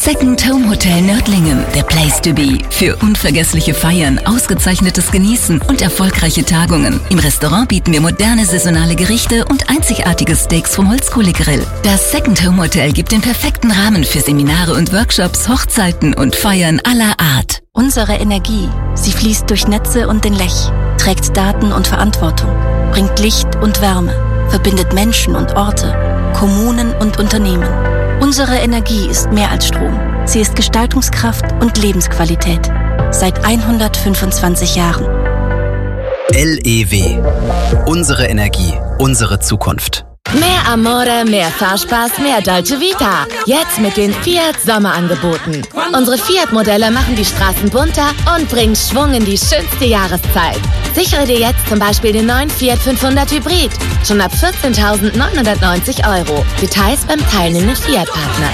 Second Home Hotel Nördlingen, der Place to be. Für unvergessliche Feiern, ausgezeichnetes Genießen und erfolgreiche Tagungen. Im Restaurant bieten wir moderne saisonale Gerichte und einzigartige Steaks vom Holzkohlegrill. Das Second Home Hotel gibt den perfekten Rahmen für Seminare und Workshops, Hochzeiten und Feiern aller Art. Unsere Energie, sie fließt durch Netze und den Lech, trägt Daten und Verantwortung, bringt Licht und Wärme, verbindet Menschen und Orte, Kommunen und Unternehmen. Unsere Energie ist mehr als Strom. Sie ist Gestaltungskraft und Lebensqualität. Seit 125 Jahren. LEW. Unsere Energie, unsere Zukunft. Mehr Amore, mehr Fahrspaß, mehr Dolce Vita. Jetzt mit den Fiat Sommerangeboten. Unsere Fiat-Modelle machen die Straßen bunter und bringen Schwung in die schönste Jahreszeit. Sichere dir jetzt zum Beispiel den neuen Fiat 500 Hybrid. Schon ab 14.990 €. Details beim teilnehmenden Fiat-Partner.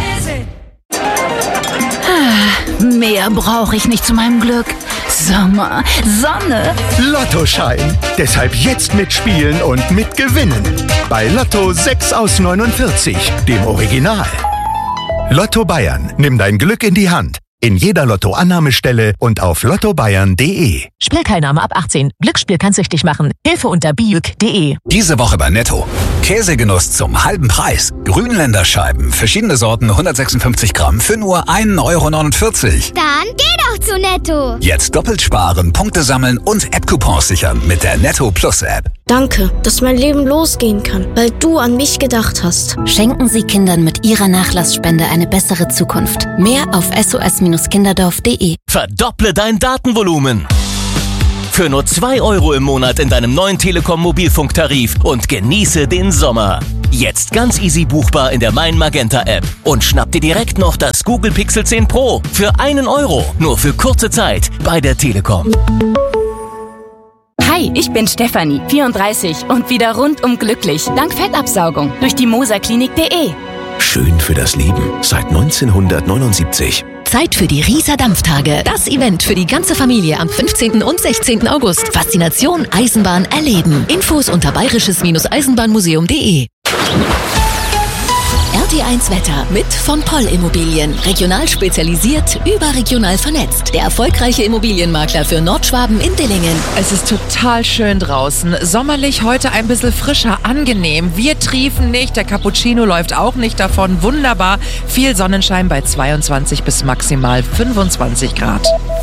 Mehr brauche ich nicht zu meinem Glück. Sommer, Sonne. Lottoschein. Deshalb jetzt mitspielen und mitgewinnen. Bei Lotto 6 aus 49, dem Original. Lotto Bayern. Nimm dein Glück in die Hand. In jeder Lotto-Annahmestelle und auf lottobayern.de. Spielteilnahme ab 18. Glücksspiel kann süchtig machen. Hilfe unter biuk.de. Diese Woche bei Netto. Käsegenuss zum halben Preis. Grünländerscheiben, verschiedene Sorten, 156 Gramm für nur 1,49 €. Dann geh doch zu Netto. Jetzt doppelt sparen, Punkte sammeln und App-Coupons sichern mit der Netto Plus App. Danke, dass mein Leben losgehen kann, weil du an mich gedacht hast. Schenken Sie Kindern mit Ihrer Nachlassspende eine bessere Zukunft. Mehr auf sos-kinderdorf.de. Verdopple dein Datenvolumen. Für nur 2 € im Monat in deinem neuen Telekom-Mobilfunktarif und genieße den Sommer. Jetzt ganz easy buchbar in der Mein Magenta App. Und schnapp dir direkt noch das Google Pixel 10 Pro für 1 €. Nur für kurze Zeit bei der Telekom. Hi, ich bin Stefanie, 34 und wieder rundum glücklich. Dank Fettabsaugung durch die moserklinik.de. Schön für das Leben seit 1979. Zeit für die Rieser Dampftage. Das Event für die ganze Familie am 15. und 16. August. Faszination Eisenbahn erleben. Infos unter bayerisches-eisenbahnmuseum.de. RT1 Wetter mit von Poll Immobilien. Regional spezialisiert, überregional vernetzt. Der erfolgreiche Immobilienmakler für Nordschwaben in Dillingen. Es ist total schön draußen. Sommerlich, heute ein bisschen frischer, angenehm. Wir triefen nicht, der Cappuccino läuft auch nicht davon. Wunderbar. Viel Sonnenschein bei 22 bis maximal 25 Grad.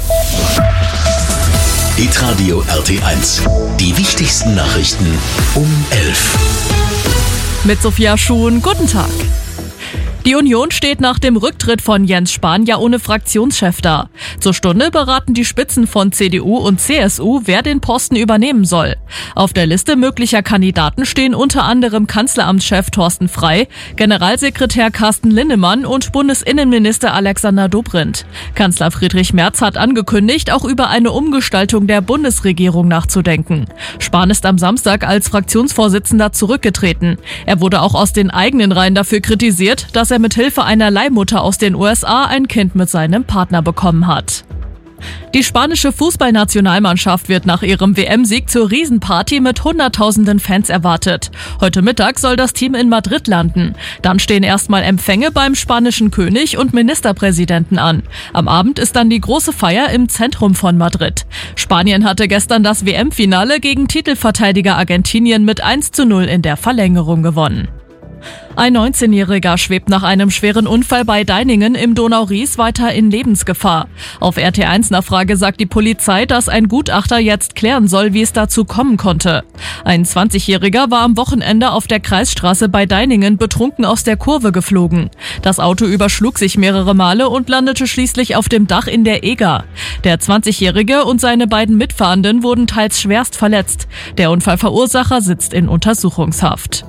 Hitradio RT1. Die wichtigsten Nachrichten um 11. Mit Sophia Schuhn, guten Tag. Die Union steht nach dem Rücktritt von Jens Spahn ja ohne Fraktionschef da. Zur Stunde beraten die Spitzen von CDU und CSU, wer den Posten übernehmen soll. Auf der Liste möglicher Kandidaten stehen unter anderem Kanzleramtschef Thorsten Frey, Generalsekretär Carsten Linnemann und Bundesinnenminister Alexander Dobrindt. Kanzler Friedrich Merz hat angekündigt, auch über eine Umgestaltung der Bundesregierung nachzudenken. Spahn ist am Samstag als Fraktionsvorsitzender zurückgetreten. Er wurde auch aus den eigenen Reihen dafür kritisiert, dass er mit Hilfe einer Leihmutter aus den USA ein Kind mit seinem Partner bekommen hat. Die spanische Fußballnationalmannschaft wird nach ihrem WM-Sieg zur Riesenparty mit hunderttausenden Fans erwartet. Heute Mittag soll das Team in Madrid landen. Dann stehen erstmal Empfänge beim spanischen König und Ministerpräsidenten an. Am Abend ist dann die große Feier im Zentrum von Madrid. Spanien hatte gestern das WM-Finale gegen Titelverteidiger Argentinien mit 1:0 in der Verlängerung gewonnen. Ein 19-Jähriger schwebt nach einem schweren Unfall bei Deiningen im Donau-Ries weiter in Lebensgefahr. Auf RT1-Nachfrage sagt die Polizei, dass ein Gutachter jetzt klären soll, wie es dazu kommen konnte. Ein 20-Jähriger war am Wochenende auf der Kreisstraße bei Deiningen betrunken aus der Kurve geflogen. Das Auto überschlug sich mehrere Male und landete schließlich auf dem Dach in der Eger. Der 20-Jährige und seine beiden Mitfahrenden wurden teils schwerst verletzt. Der Unfallverursacher sitzt in Untersuchungshaft.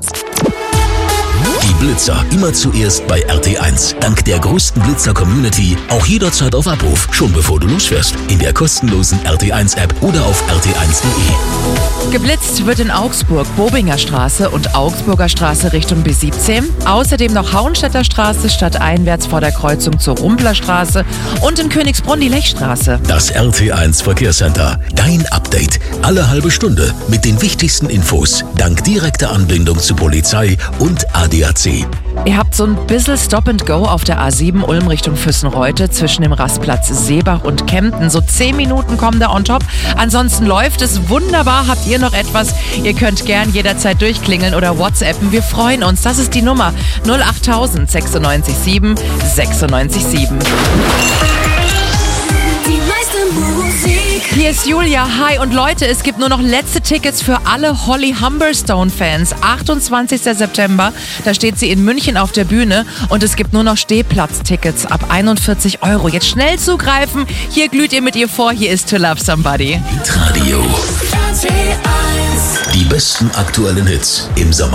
Die Blitzer immer zuerst bei RT1. Dank der größten Blitzer-Community auch jederzeit auf Abruf, schon bevor du losfährst. In der kostenlosen RT1-App oder auf rt1.de. Geblitzt wird in Augsburg Bobinger Straße und Augsburger Straße Richtung B17. Außerdem noch Hauenstädter Straße stadteinwärts vor der Kreuzung zur Rumpler Straße und in Königsbrunn die Lechstraße. Das RT1 Verkehrscenter. Dein Update. Alle halbe Stunde mit den wichtigsten Infos. Dank direkter Anbindung zu Polizei und ADAC. Ihr habt so ein bisschen Stop and Go auf der A7 Ulm Richtung Füssenreute zwischen dem Rastplatz Seebach und Kempten. So 10 Minuten kommen da on top. Ansonsten läuft es wunderbar. Habt ihr noch etwas? Ihr könnt gern jederzeit durchklingeln oder WhatsAppen. Wir freuen uns. Das ist die Nummer 08000 96 7 96 7. Hier ist Julia, hi und Leute, es gibt nur noch letzte Tickets für alle Holly Humberstone-Fans. 28. September, da steht sie in München auf der Bühne und es gibt nur noch Stehplatztickets ab 41 €. Jetzt schnell zugreifen, hier glüht ihr mit ihr vor, hier ist To Love Somebody. Radio. Die besten aktuellen Hits im Sommer.